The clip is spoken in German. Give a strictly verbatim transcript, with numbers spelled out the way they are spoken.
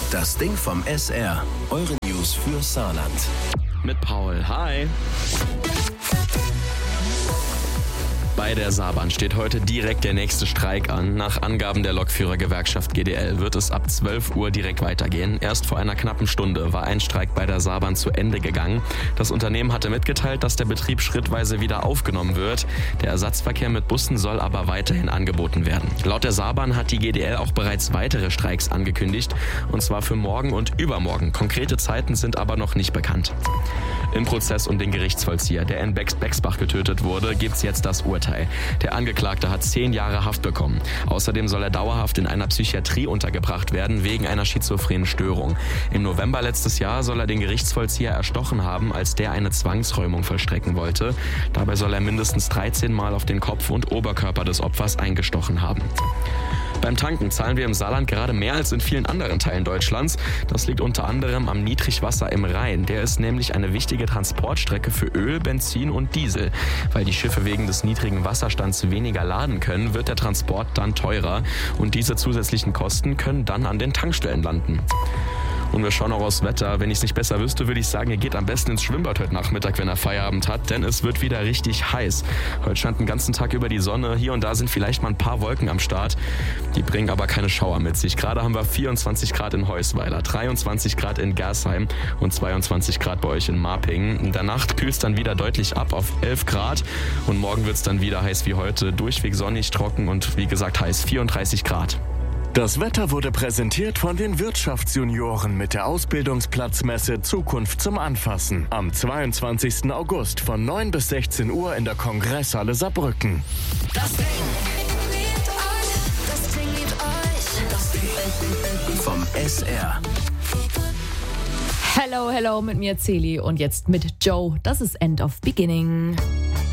Das Ding vom S R. Eure News für Saarland. Mit Paul. Hi. Bei der Saarbahn steht heute direkt der nächste Streik an. Nach Angaben der Lokführergewerkschaft G D L wird es ab zwölf Uhr direkt weitergehen. Erst vor einer knappen Stunde war ein Streik bei der Saarbahn zu Ende gegangen. Das Unternehmen hatte mitgeteilt, dass der Betrieb schrittweise wieder aufgenommen wird. Der Ersatzverkehr mit Bussen soll aber weiterhin angeboten werden. Laut der Saarbahn hat die G D L auch bereits weitere Streiks angekündigt, und zwar für morgen und übermorgen. Konkrete Zeiten sind aber noch nicht bekannt. Im Prozess um den Gerichtsvollzieher, der in Bex-Bexbach getötet wurde, gibt's jetzt das Urteil. Der Angeklagte hat zehn Jahre Haft bekommen. Außerdem soll er dauerhaft in einer Psychiatrie untergebracht werden, wegen einer schizophrenen Störung. Im November letztes Jahr soll er den Gerichtsvollzieher erstochen haben, als der eine Zwangsräumung vollstrecken wollte. Dabei soll er mindestens dreizehn Mal auf den Kopf und Oberkörper des Opfers eingestochen haben. Beim Tanken zahlen wir im Saarland gerade mehr als in vielen anderen Teilen Deutschlands. Das liegt unter anderem am Niedrigwasser im Rhein. Der ist nämlich eine wichtige Transportstrecke für Öl, Benzin und Diesel. Weil die Schiffe wegen des niedrigen Wasserstands weniger laden können, wird der Transport dann teurer. Und diese zusätzlichen Kosten können dann an den Tankstellen landen. Und wir schauen auch aufs Wetter. Wenn ich es nicht besser wüsste, würde ich sagen, ihr geht am besten ins Schwimmbad heute Nachmittag, wenn er Feierabend hat, denn es wird wieder richtig heiß. Heute scheint den ganzen Tag über die Sonne. Hier und da sind vielleicht mal ein paar Wolken am Start. Die bringen aber keine Schauer mit sich. Gerade haben wir vierundzwanzig Grad in Heusweiler, dreiundzwanzig Grad in Gersheim und zweiundzwanzig Grad bei euch in Marpingen. In der Nacht kühlt es dann wieder deutlich ab auf elf Grad. Und morgen wird es dann wieder heiß wie heute. Durchweg sonnig, trocken und wie gesagt heiß, vierunddreißig Grad. Das Wetter wurde präsentiert von den Wirtschaftsjunioren mit der Ausbildungsplatzmesse Zukunft zum Anfassen. Am zweiundzwanzigsten August von neun bis sechzehn Uhr in der Kongresshalle Saarbrücken. Das Ding liebt euch, das Ding liebt euch, das Ding Vom S R. Hello, hello, mit mir Celi und jetzt mit Joe. Das ist End of Beginning.